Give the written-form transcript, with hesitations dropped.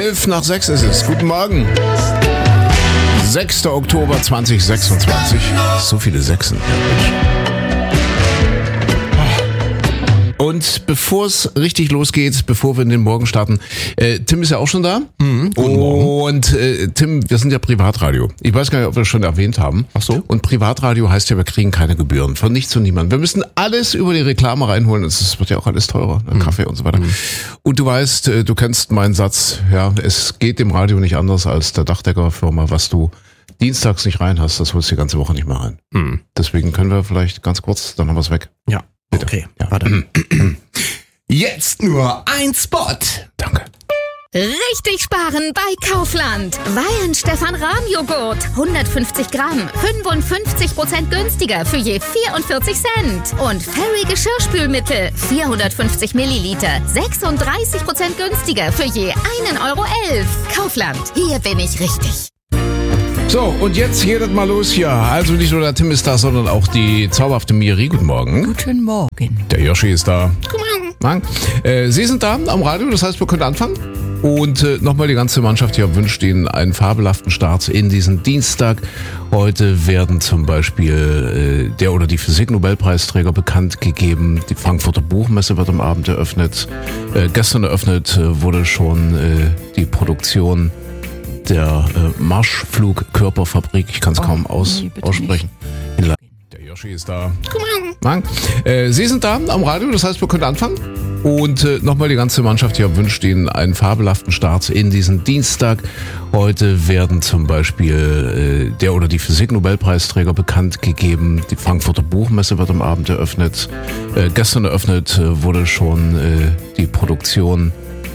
5:11 ist es. Guten Morgen. 6. Oktober 2026. So viele Sechsen. Und bevor es richtig losgeht, bevor wir in den Morgen starten, Tim ist ja auch schon da. Guten Morgen. Und Tim, wir sind ja Privatradio. Ich weiß gar nicht, ob wir das schon erwähnt haben. Ach so. Und Privatradio heißt ja, wir kriegen keine Gebühren. Von nichts und niemandem. Wir müssen alles über die Reklame reinholen. Es wird ja auch alles teurer. Kaffee und so weiter. Und du weißt, du kennst meinen Satz. Ja, es geht dem Radio nicht anders als der Dachdeckerfirma, was du dienstags nicht rein hast. Das holst du die ganze Woche nicht mehr rein. Deswegen können wir vielleicht ganz kurz, dann haben wir es weg. Ja. Bitte. Okay, Ja. warte. Jetzt nur ein Spot. Danke. Richtig sparen bei Kaufland. Weihenstephan Rahmjoghurt. 150 Gramm. 55% günstiger für je 44 Cent. Und Fairy Geschirrspülmittel. 450 Milliliter. 36% günstiger für je 1,11 Euro. Kaufland. Hier bin ich richtig. So, und jetzt geht es mal los hier. Also nicht nur der Tim ist da, sondern auch die zauberhafte Miri. Guten Morgen. Guten Morgen. Der Yoshi ist da. Guten Morgen. Sie sind da am Radio, das heißt, wir können anfangen. Und nochmal die ganze Mannschaft hier wünscht Ihnen einen fabelhaften Start in diesen Dienstag. Heute werden zum Beispiel der oder die Physik-Nobelpreisträger bekannt gegeben. Die Frankfurter Buchmesse wird am Abend eröffnet. Gestern eröffnet wurde schon die Produktion der Marschflugkörperfabrik. Ich kann es kaum aussprechen. Der Yoshi ist da. Guten Morgen. Sie sind da am Radio, das heißt, wir können anfangen. Und nochmal die ganze Mannschaft hier wünscht Ihnen einen fabelhaften Start in diesen Dienstag. Heute werden zum Beispiel der oder die Physik-Nobelpreisträger bekannt gegeben. Die Frankfurter Buchmesse wird am Abend eröffnet. Gestern eröffnet wurde schon die Produktion